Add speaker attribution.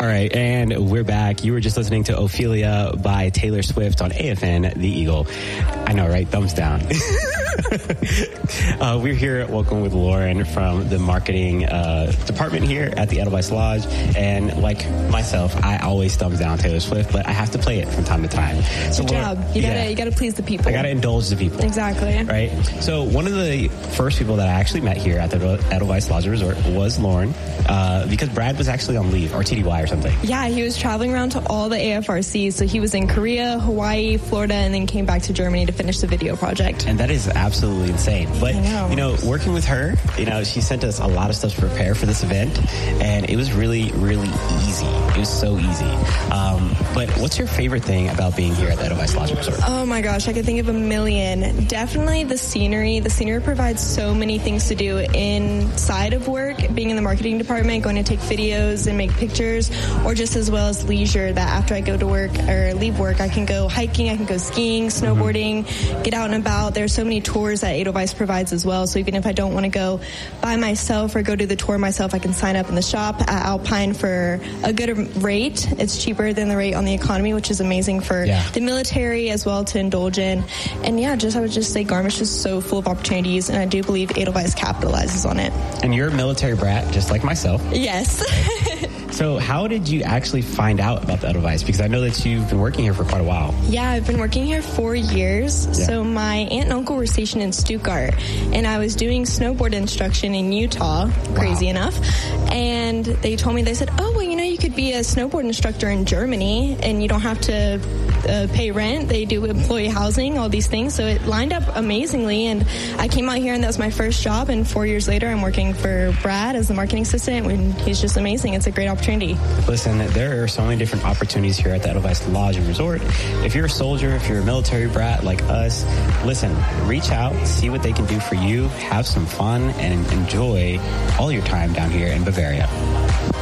Speaker 1: All right, and we're back. You were just listening to Ophelia by Taylor Swift on AFN, The Eagle. I know, right? Thumbs down. We're here at Welcome with Lauren from the marketing department here at the Edelweiss Lodge. And like myself, I always thumbs down Taylor Swift, but I have to play it from time to time.
Speaker 2: It's your job. You gotta please the people.
Speaker 1: I gotta indulge the people.
Speaker 2: Exactly.
Speaker 1: Right? So one of the first people that I actually met here at the Edelweiss Lodge Resort was Lauren, because Brad was actually on leave, or TDY or something.
Speaker 2: Yeah, he was traveling around to all the AFRCs. So he was in Korea, Hawaii, Florida, and then came back to Germany to finish the video project.
Speaker 1: And that is absolutely insane. But, working with her, she sent us a lot of stuff to prepare for this event, and it was really, really easy. It was so easy. But what's your favorite thing about being here at the Edelweiss Lodge Resort?
Speaker 2: Oh my gosh, I could think of a million. Definitely the scenery. The scenery provides so many things to do inside of work, being in the marketing department, going to take videos and make pictures, or just as well as leisure, that after I go to work or leave work, I can go hiking, I can go skiing, snowboarding, get out and about. There's so many tours that Edelweiss provides as well. So even if I don't want to go by myself or go do the tour myself, I can sign up in the shop at Alpine for a good rate. It's cheaper than the rate on the economy, which is amazing for the military as well to indulge in. And I would just say Garmisch is so full of opportunities, and I do believe Edelweiss capitalizes on it.
Speaker 1: And you're a military brat, just like myself.
Speaker 2: Yes.
Speaker 1: So how did you actually find out about the Edelweiss? Because I know that you've been working here for quite a while.
Speaker 2: Yeah, I've been working here 4 years. Yeah. So my aunt and uncle were stationed in Stuttgart, and I was doing snowboard instruction in Utah, crazy enough. And they told me, they said, you could be a snowboard instructor in Germany, and you don't have to pay rent. They do employee housing, all these things. So it lined up amazingly, and I came out here, and that was my first job. And 4 years later, I'm working for Brad as the marketing assistant, and he's just amazing. It's a great opportunity.
Speaker 1: Listen, there are so many different opportunities here at the Edelweiss Lodge and Resort. If you're a soldier, if you're a military brat like us, listen, reach out, see what they can do for you, have some fun, and enjoy all your time down here in Bavaria.